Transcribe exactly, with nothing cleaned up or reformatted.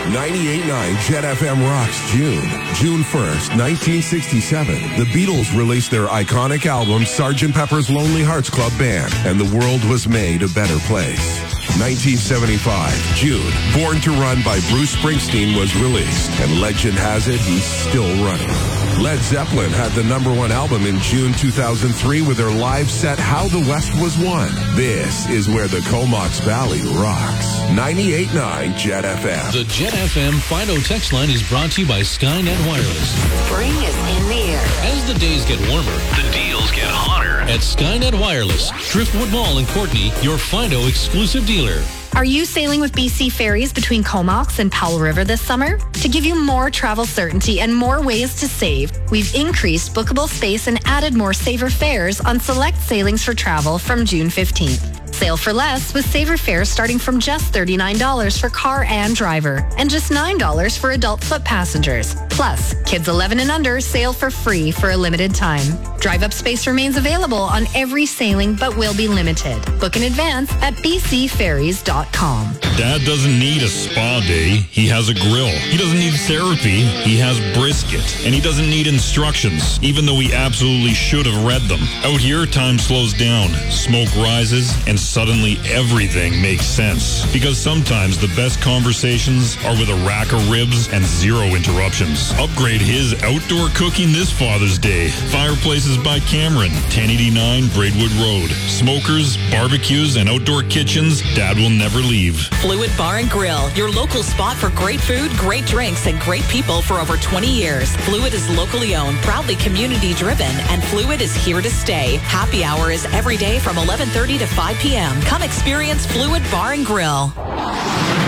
ninety-eight point nine Jet F M rocks June. June first, nineteen sixty-seven, the Beatles released their iconic album, Sergeant Pepper's Lonely Hearts Club Band, and the world was made a better place. nineteen seventy-five, June, Born to Run by Bruce Springsteen was released, and legend has it he's still running. Led Zeppelin had the number one album in June two thousand three with their live set How the West Was Won. This is where the Comox Valley rocks. ninety-eight point nine Jet F M. The Jet F M Fido text line is brought to you by Skynet Wireless. Spring is in the air. As the days get warmer, the deals get hotter. At Skynet Wireless, Driftwood Mall in Courtney, your Fido exclusive dealer. Are you sailing with B C Ferries between Comox and Powell River this summer? To give you more travel certainty and more ways to save, we've increased bookable space and added more saver fares on select sailings for travel from June fifteenth. Sail for less with saver fares starting from just thirty-nine dollars for car and driver and just nine dollars for adult foot passengers. Plus, kids eleven and under sail for free for a limited time. Drive-up space remains available on every sailing but will be limited. Book in advance at b c ferries dot com. Dad doesn't need a spa day. He has a grill. He doesn't need therapy. He has brisket. And he doesn't need instructions, even though he absolutely should have read them. Out here, time slows down, smoke rises, and suddenly everything makes sense. Because sometimes the best conversations are with a rack of ribs and zero interruptions. Upgrade his outdoor cooking this Father's Day. Fireplaces by Cameron, ten eighty-nine Braidwood Road. Smokers, barbecues, and outdoor kitchens Dad will never leave. Fluid Bar and Grill, your local spot for great food, great drinks, and great people for over twenty years. Fluid is locally owned, proudly community driven, and Fluid is here to stay. Happy hour is every day from eleven thirty to five p.m. Come experience Fluid Bar and Grill.